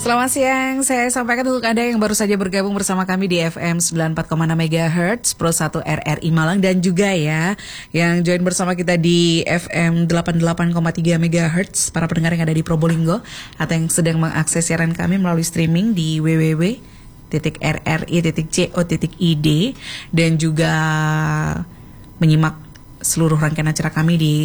Selamat siang, saya sampaikan untuk Anda yang baru saja bergabung bersama kami di FM 94,6 MHz Pro 1 RRI Malang, dan juga ya yang join bersama kita di FM 88,3 MHz para pendengar yang ada di Probolinggo atau yang sedang mengakses siaran kami melalui streaming di www.rri.co.id dan juga menyimak seluruh rangkaian acara kami di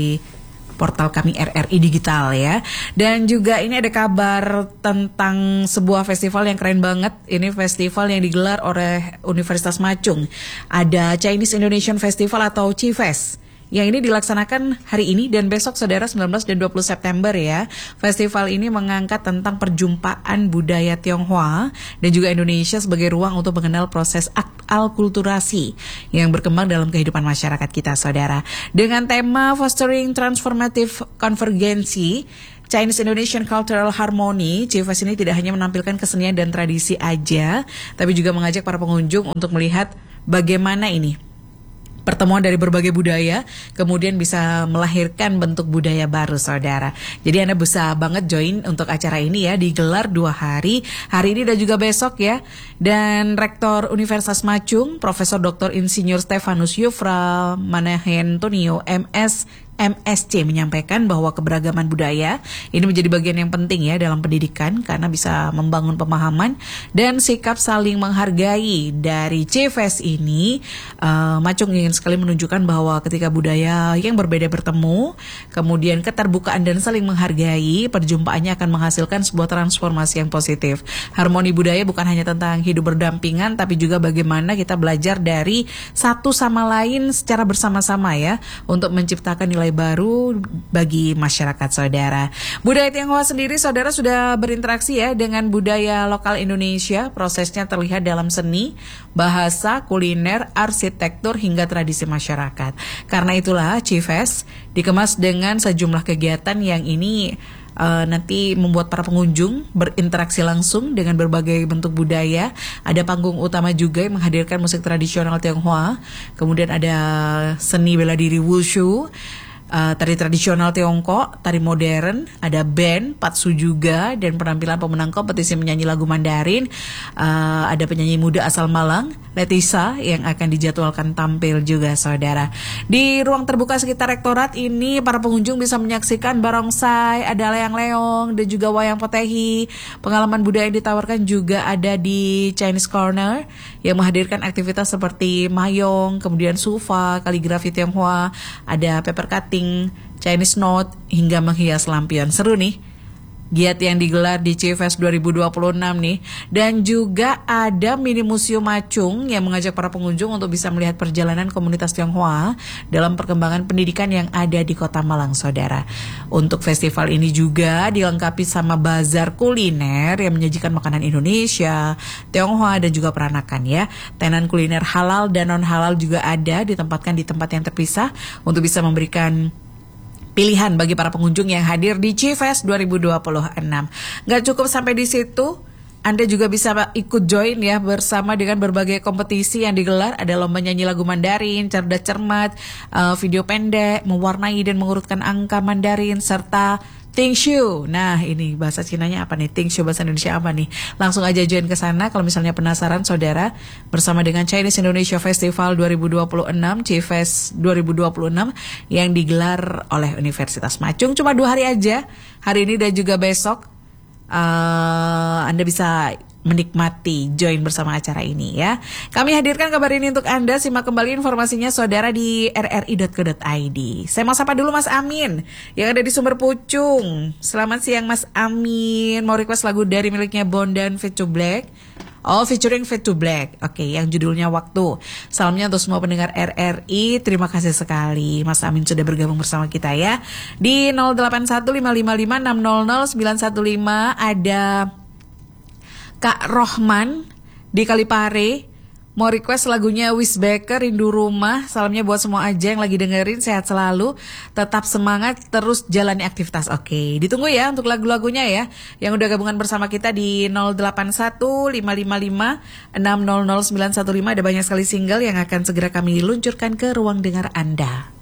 portal kami RRI Digital ya. Dan juga ini ada kabar tentang sebuah festival yang keren banget. Ini festival yang digelar oleh Universitas Macung. Ada Chinese Indonesian Festival atau CIFES, yang ini dilaksanakan hari ini dan besok saudara, 19 dan 20 September ya. Festival ini mengangkat tentang perjumpaan budaya Tionghoa dan juga Indonesia sebagai ruang untuk mengenal proses akulturasi yang berkembang dalam kehidupan masyarakat kita saudara. Dengan tema Fostering Transformative Convergency Chinese Indonesian Cultural Harmony, CIFES ini tidak hanya menampilkan kesenian dan tradisi aja, tapi juga mengajak para pengunjung untuk melihat bagaimana ini pertemuan dari berbagai budaya, kemudian bisa melahirkan bentuk budaya baru, saudara. Jadi Anda bisa banget join untuk acara ini ya, digelar 2 hari, hari ini dan juga besok ya. Dan Rektor Universitas Macung, Profesor Dr. Insinyur Stefanus Yufra Manahentonio, MSc menyampaikan bahwa keberagaman budaya ini menjadi bagian yang penting ya dalam pendidikan karena bisa membangun pemahaman dan sikap saling menghargai. Dari CIFES ini, Macung ingin sekali menunjukkan bahwa ketika budaya yang berbeda bertemu, kemudian keterbukaan dan saling menghargai, perjumpaannya akan menghasilkan sebuah transformasi yang positif. Harmoni budaya bukan hanya tentang hidup berdampingan, tapi juga bagaimana kita belajar dari satu sama lain secara bersama-sama ya, untuk menciptakan nilai baru bagi masyarakat saudara. Budaya Tionghoa sendiri saudara sudah berinteraksi ya dengan budaya lokal Indonesia. Prosesnya terlihat dalam seni, bahasa, kuliner, arsitektur hingga tradisi masyarakat. Karena itulah CIFES dikemas dengan sejumlah kegiatan yang ini nanti membuat para pengunjung berinteraksi langsung dengan berbagai bentuk budaya. Ada panggung utama juga yang menghadirkan musik tradisional Tionghoa. Kemudian ada seni bela diri Wushu, tari tradisional Tiongkok, tari modern, ada band, patsu juga, dan penampilan pemenang kompetisi menyanyi lagu Mandarin. Ada penyanyi muda asal Malang, Letisa, yang akan dijadwalkan tampil juga saudara. Di ruang terbuka sekitar rektorat ini, para pengunjung bisa menyaksikan barongsai, ada leong-leong, dan juga wayang potehi. Pengalaman budaya yang ditawarkan juga ada di Chinese Corner, yang menghadirkan aktivitas seperti mayong, kemudian sufa, kaligrafi Tionghoa, ada paper cutting, Chinese note, hingga menghias lampion. Seru nih giat yang digelar di CIFES 2026 nih. Dan juga ada mini museum Macung yang mengajak para pengunjung untuk bisa melihat perjalanan komunitas Tionghoa dalam perkembangan pendidikan yang ada di Kota Malang saudara. Untuk festival ini juga dilengkapi sama bazar kuliner yang menyajikan makanan Indonesia, Tionghoa, dan juga peranakan ya. Tenan kuliner halal dan non halal juga ada, ditempatkan di tempat yang terpisah untuk bisa memberikan pilihan bagi para pengunjung yang hadir di CIFES 2026. Gak cukup sampai di situ, Anda juga bisa ikut join ya bersama dengan berbagai kompetisi yang digelar. Ada lomba nyanyi lagu Mandarin, cerdas cermat, video pendek, mewarnai dan mengurutkan angka Mandarin, serta Tingshu. Nah, ini bahasa Cinanya apa nih? Tingshu bahasa Indonesia apa nih? Langsung aja join ke sana kalau misalnya penasaran saudara, bersama dengan Chinese Indonesia Festival 2026, CIFES 2026 yang digelar oleh Universitas Macung. Cuma 2 hari aja, hari ini dan juga besok. Anda bisa menikmati join bersama acara ini ya. Kami hadirkan kabar ini untuk Anda. Simak kembali informasinya saudara di rri.co.id. Saya mau sapa dulu Mas Amin yang ada di Sumber Pucung. Selamat siang Mas Amin. Mau request lagu dari miliknya Bondan Fade to Black. Oh, featuring Fade to Black. Oke, yang judulnya Waktu. Salamnya untuk semua pendengar RRI. Terima kasih sekali Mas Amin sudah bergabung bersama kita ya. Di 081555600915 ada Kak Rohman di Kalipare mau request lagunya Wisbaker Rindu Rumah. Salamnya buat semua aja yang lagi dengerin, sehat selalu, tetap semangat, terus jalani aktivitas. Oke, ditunggu ya untuk lagu-lagunya ya yang udah gabungan bersama kita di 081555600915. Ada banyak sekali single yang akan segera kami luncurkan ke ruang dengar Anda.